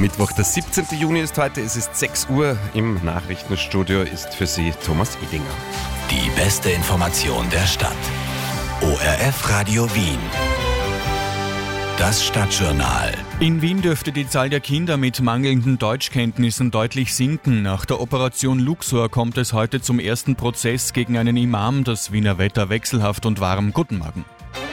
Mittwoch, der 17. Juni ist heute, es ist 6 Uhr. Im Nachrichtenstudio ist für Sie Thomas Edinger. Die beste Information der Stadt. ORF Radio Wien. Das Stadtjournal. In Wien dürfte die Zahl der Kinder mit mangelnden Deutschkenntnissen deutlich sinken. Nach der Operation Luxor kommt es heute zum ersten Prozess gegen einen Imam. Das Wiener Wetter wechselhaft und warm. Guten Morgen.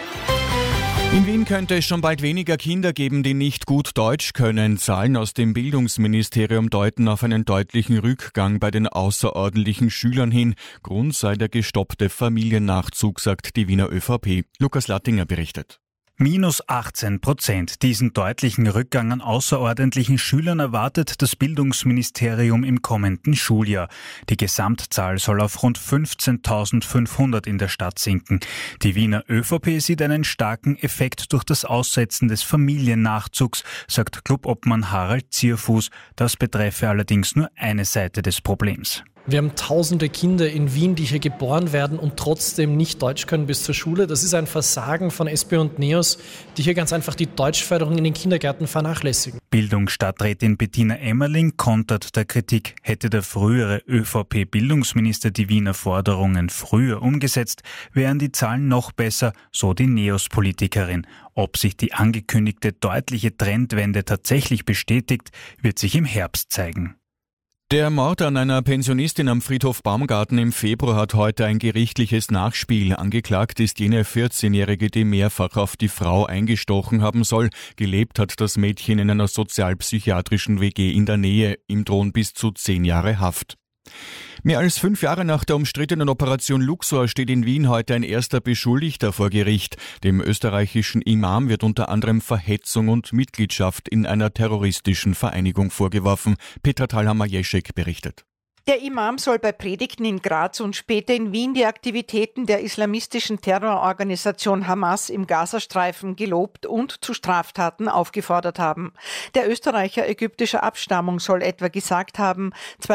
In Wien könnte es schon bald weniger Kinder geben, die nicht gut Deutsch können. Zahlen aus dem Bildungsministerium deuten auf einen deutlichen Rückgang bei den außerordentlichen Schülern hin. Grund sei der gestoppte Familiennachzug, sagt die Wiener ÖVP. Lukas Lattinger berichtet. Minus 18%. Diesen deutlichen Rückgang an außerordentlichen Schülern erwartet das Bildungsministerium im kommenden Schuljahr. Die Gesamtzahl soll auf rund 15.500 in der Stadt sinken. Die Wiener ÖVP sieht einen starken Effekt durch das Aussetzen des Familiennachzugs, sagt Clubobmann Harald Zierfuß. Das betreffe allerdings nur eine Seite des Problems. Wir haben tausende Kinder in Wien, die hier geboren werden und trotzdem nicht Deutsch können bis zur Schule. Das ist ein Versagen von SP und NEOS, die hier ganz einfach die Deutschförderung in den Kindergärten vernachlässigen. Bildungsstadträtin Bettina Emmerling kontert der Kritik. Hätte der frühere ÖVP-Bildungsminister die Wiener Forderungen früher umgesetzt, wären die Zahlen noch besser, so die NEOS-Politikerin. Ob sich die angekündigte deutliche Trendwende tatsächlich bestätigt, wird sich im Herbst zeigen. Der Mord an einer Pensionistin am Friedhof Baumgarten im Februar hat heute ein gerichtliches Nachspiel. Angeklagt ist jene 14-Jährige, die mehrfach auf die Frau eingestochen haben soll. Gelebt hat das Mädchen in einer sozialpsychiatrischen WG in der Nähe. Ihm drohen bis zu 10 Jahre Haft. Mehr als 5 Jahre nach der umstrittenen Operation Luxor steht in Wien heute ein erster Beschuldigter vor Gericht. Dem österreichischen Imam wird unter anderem Verhetzung und Mitgliedschaft in einer terroristischen Vereinigung vorgeworfen. Petra Thalhammer-Jeschek berichtet. Der Imam soll bei Predigten in Graz und später in Wien die Aktivitäten der islamistischen Terrororganisation Hamas im Gazastreifen gelobt und zu Straftaten aufgefordert haben. Der Österreicher ägyptischer Abstammung soll etwa gesagt haben,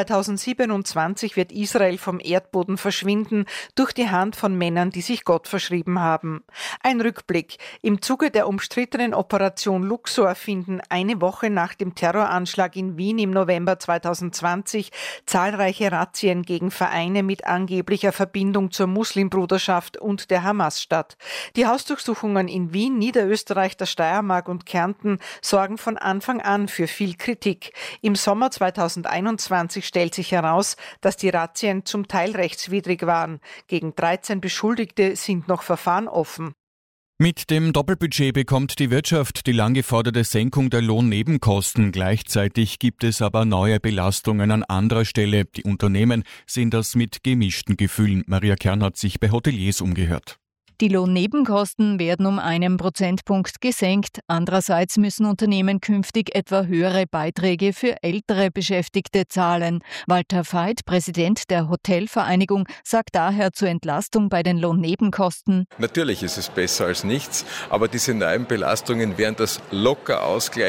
2027 wird Israel vom Erdboden verschwinden durch die Hand von Männern, die sich Gott verschrieben haben. Ein Rückblick. Im Zuge der umstrittenen Operation Luxor finden eine Woche nach dem Terroranschlag in Wien im November 2020 zahlreiche Razzien gegen Vereine mit angeblicher Verbindung zur Muslimbruderschaft und der Hamas statt. Die Hausdurchsuchungen in Wien, Niederösterreich, der Steiermark und Kärnten sorgen von Anfang an für viel Kritik. Im Sommer 2021 stellt sich heraus, dass die Razzien zum Teil rechtswidrig waren. Gegen 13 Beschuldigte sind noch Verfahren offen. Mit dem Doppelbudget bekommt die Wirtschaft die lang geforderte Senkung der Lohnnebenkosten. Gleichzeitig gibt es aber neue Belastungen an anderer Stelle. Die Unternehmen sehen das mit gemischten Gefühlen. Maria Kern hat sich bei Hoteliers umgehört. Die Lohnnebenkosten werden um 1 Prozentpunkt gesenkt. Andererseits müssen Unternehmen künftig etwa höhere Beiträge für ältere Beschäftigte zahlen. Walter Veit, Präsident der Hotelvereinigung, sagt daher zur Entlastung bei den Lohnnebenkosten: Natürlich ist es besser als nichts, aber diese neuen Belastungen werden das locker ausgleichen.